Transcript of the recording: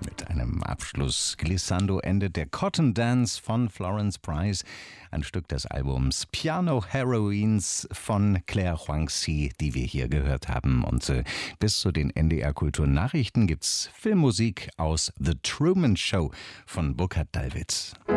Mit einem Abschluss glissando endet der Cotton Dance von Florence Price, ein Stück des Albums Piano Heroines von Claire Huangxi, die wir hier gehört haben. Und bis zu den NDR Kultur Nachrichten gibt's Filmmusik aus The Truman Show von Burkhard Dallwitz.